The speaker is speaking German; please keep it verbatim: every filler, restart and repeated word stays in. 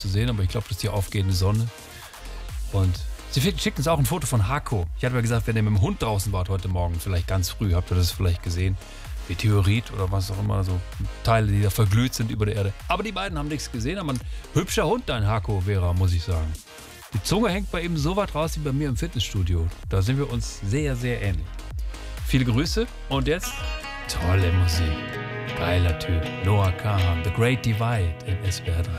zu sehen, aber ich glaube, das ist die aufgehende Sonne. Und sie schicken uns auch ein Foto von Hako. Ich hatte ja gesagt, wenn ihr mit dem Hund draußen wart heute Morgen, vielleicht ganz früh, habt ihr das vielleicht gesehen. Meteorit oder was auch immer, so Teile, die da verglüht sind über der Erde. Aber die beiden haben nichts gesehen, aber ein hübscher Hund, dein Hako, Vera, muss ich sagen. Die Zunge hängt bei ihm so weit raus wie bei mir im Fitnessstudio. Da sind wir uns sehr, sehr ähnlich. Viele Grüße und jetzt tolle Musik. Geiler Typ. Noah Kahan, The Great Divide in S W R drei.